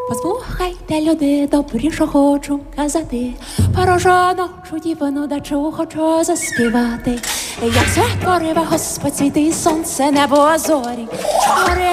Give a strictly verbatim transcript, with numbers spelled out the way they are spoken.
Послухайте, люди добрі, що хочу казати, порожану чудівну дачу хочу заспівати. Як сотворив Господь світи, сонце, небо, зорі,